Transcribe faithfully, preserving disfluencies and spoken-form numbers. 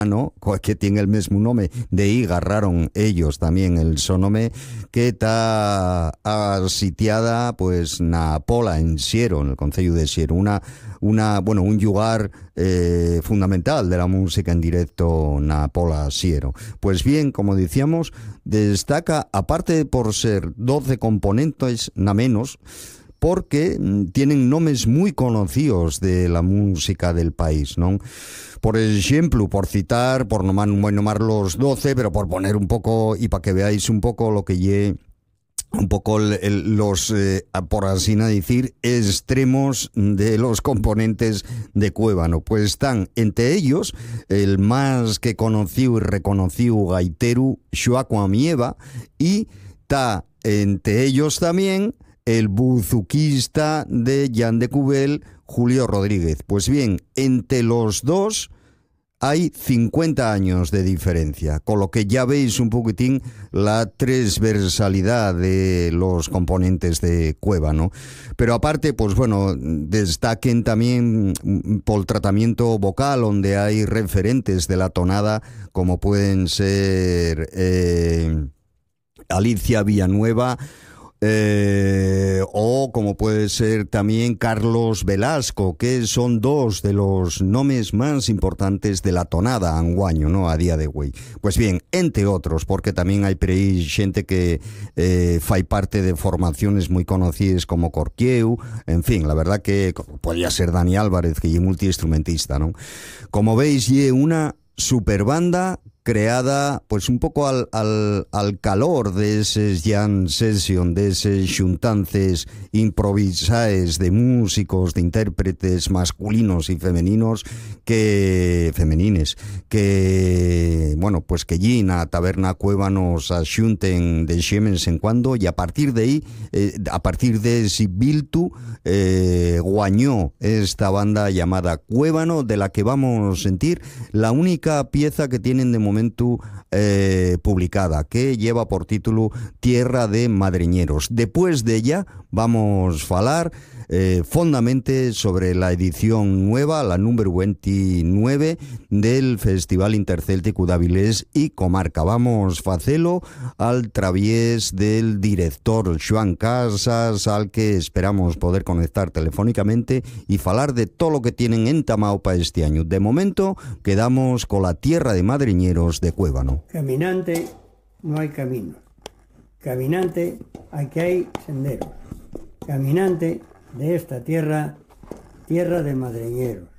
¿no? Que tiene el mismo nombre, de ahí agarraron ellos también el sonome, que está sitiada pues na Pola, en Siero, en el concello de Siero, una, una, bueno, un lugar eh, fundamental de la música en directo na Pola Siero. Pues bien, como decíamos, destaca, aparte por ser doce componentes, na menos, porque tienen nombres muy conocidos de la música del país, ¿no? Por ejemplo, por citar, por nomar, bueno, nomar los doce, pero por poner un poco, y para que veáis un poco lo que lle, un poco el, el, los, eh, por así decir, extremos de los componentes de Cuébano. Pues están entre ellos el más que conocido y reconocido gaitero Xoaco Amieva, y está entre ellos también el buzuquista de Llan de Cubel, Julio Rodríguez. Pues bien, entre los dos hay cincuenta años de diferencia, con lo que ya veis un poquitín la transversalidad de los componentes de Cuébano. Pero aparte, pues bueno, destaquen también por el tratamiento vocal, donde hay referentes de la tonada, como pueden ser eh, Alicia Villanueva, Eh, o como puede ser también Carlos Velasco, que son dos de los nombres más importantes de la tonada anguaño, ¿no? A día de hoy. Pues bien, entre otros, porque también hay por ahí gente que eh, fai parte de formaciones muy conocidas como Corquieu, en fin, la verdad que podría ser Dani Álvarez, que es multiinstrumentista, ¿no? Como veis, y una super banda creada pues un poco al, al, al calor de esos jam session, de esos xuntances improvisaes de músicos, de intérpretes masculinos y femeninos, que femenines, que bueno, pues que allí na taberna Cuébano se xunten de xemens en cuando, y a partir de ahí, eh, a partir de ese biltu, eh, guañó esta banda llamada Cuébano, de la que vamos a sentir la única pieza que tienen de momento eh, publicada, que lleva por título Tierra de Madreñeros. Después de ella vamos a falar eh, fondamente sobre la edición nueva, la número veintinueve del Festival Intercéltico d'Avilés y Comarca. Vamos a hacerlo al través del director Xoán Casas, al que esperamos poder conectar telefónicamente y falar de todo lo que tienen entamado para este año. De momento quedamos con la Tierra de Madreñeros de Cuébano. Caminante no hay camino. Caminante aquí hay senderos. Caminante de esta tierra, tierra de madreñeros.